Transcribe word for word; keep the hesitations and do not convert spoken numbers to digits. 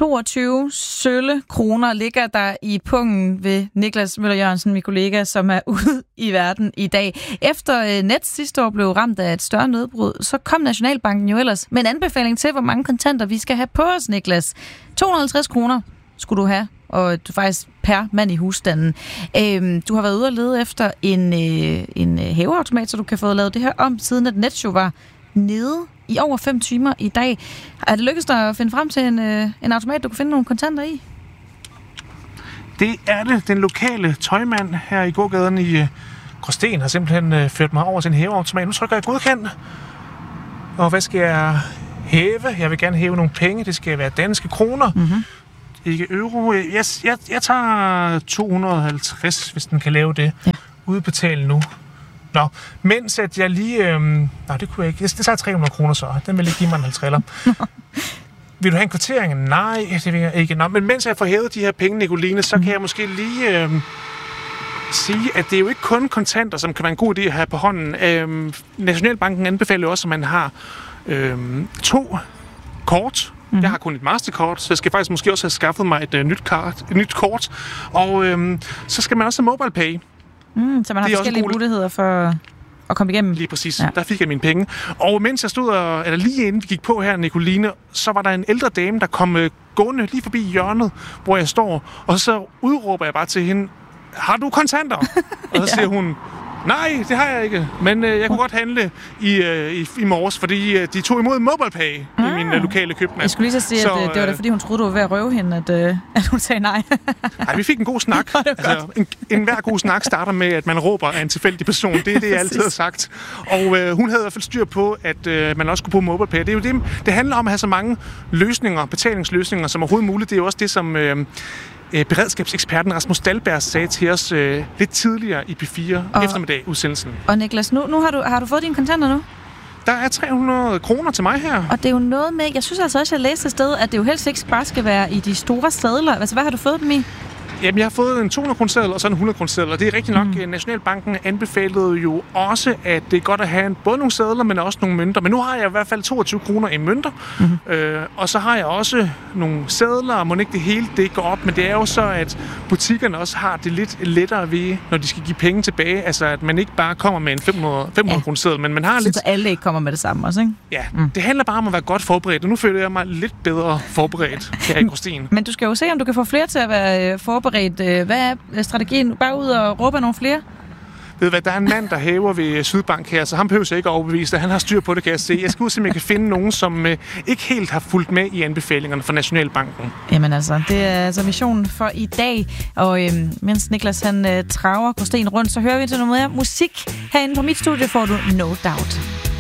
toogtyve sølle kroner ligger der i pungen ved Niklas Møller Jørgensen, min kollega, som er ude i verden i dag. Efter Nets sidste år blev ramt af et større nødbrud, så kom Nationalbanken jo ellers med en anbefaling til, hvor mange kontanter vi skal have på os, Niklas. to hundrede og halvtreds kroner skulle du have, og du faktisk per mand i husstanden. Øhm, du har været ude og lede efter en, øh, en hæveautomat, så du kan få lavet det her om, siden at Nets jo var nede i over fem timer i dag. Er det lykkedes dig at finde frem til en, øh, en automat, du kan finde nogle kontanter i? Det er det. Den lokale tøjmand her i gågaden i øh, Gråsten har simpelthen øh, ført mig over til en hæveautomat. Nu trykker jeg godkendt. Og hvad skal jeg hæve? Jeg vil gerne hæve nogle penge. Det skal være danske kroner. Mm-hmm. Ikke euro. Jeg, jeg, jeg tager to hundrede og halvtreds, hvis den kan lave det. Ja. Udbetale nu. Nå, mens at jeg lige... Øhm, nej, det kunne jeg ikke. Det tager tre hundrede kroner så. Den vil ikke give mig en halvtredser. Vil du have en kvittering? Nej, det vil jeg ikke. Nå, men mens jeg får hævet de her penge, Nicoline, så kan jeg måske lige øhm, sige, at det er jo ikke kun kontanter, som kan være en god idé at have på hånden. Øhm, Nationalbanken anbefaler også, at man har øhm, to kort. Mm-hmm. Jeg har kun et Mastercard, så jeg skal faktisk måske også have skaffet mig et, uh, nyt, kart, et nyt kort. Og øhm, så skal man også have MobilePay. Mm, så man har forskellige muligheder for at komme igennem. Lige præcis. Ja. Der fik jeg mine penge. Og mens jeg stod, og, eller lige inden vi gik på her, Nicoline, så var der en ældre dame, der kom uh, gående lige forbi hjørnet, hvor jeg står. Og så udråber jeg bare til hende, har du kontanter? Og så siger ja. hun, nej, det har jeg ikke. Men øh, jeg kunne godt handle i, øh, i, i morges, fordi øh, de tog imod MobilePay ah. i min øh, lokale købmand. Jeg skulle lige så sige, så, at øh, det var da, fordi hun troede, du var ved at røve hende, at, øh, at hun sagde nej. Nej, vi fik en god snak. altså, en, en hver god snak starter med, at man råber af en tilfældig person. Det er det, jeg altid har sagt. Og øh, hun havde i hvert fald styr på, at øh, man også skulle bruge MobilePay. Det er jo det, det handler om at have så mange løsninger, betalingsløsninger, som overhovedet muligt. Det er jo også det, som... Øh, beredskabseksperten Rasmus Dahlberg sagde til os øh, lidt tidligere i P fire og, eftermiddag udsendelsen. Og Niklas, nu, nu har, du, har du fået dine kontanter nu? Der er tre hundrede kroner til mig her. Og det er jo noget med, jeg synes altså også, jeg læste et sted, at det jo helst ikke bare skal være i de store sedler. Altså, hvad har du fået dem i? Jamen, jeg har fået en to hundrede kroner seddel og så en hundrede kroner seddel, og det er rigtigt nok. Mm. Nationalbanken anbefalede jo også, at det er godt at have både nogle sedler, men også nogle mønter. Men nu har jeg i hvert fald toogtyve kroner i mønter, mm. øh, og så har jeg også nogle sedler, og må ikke det hele det går op, men det er jo så, at butikkerne også har det lidt lettere ved, når de skal give penge tilbage. Altså, at man ikke bare kommer med en fem hundrede kroner seddel, men man har så lidt... Så alle ikke kommer med det samme også, ikke? Ja, mm. det handler bare om at være godt forberedt, og nu føler jeg mig lidt bedre forberedt her i Gråsten. Men du skal jo se, om du kan få flere til at være forberedt. Hvad er strategien? Bare ud og råbe nogle flere? Ved du hvad, der er en mand, der hæver ved Sydbank her, så han behøver sig ikke at overbevise det. Han har styr på det, kan jeg se. Jeg skal ud, så jeg kan finde nogen, som øh, ikke helt har fulgt med i anbefalingerne fra Nationalbanken. Jamen altså, det er altså missionen for i dag. Og øh, mens Niklas han øh, traver Gråsten rundt, så hører vi til noget mere musik. Herinde på mit studie får du No Doubt.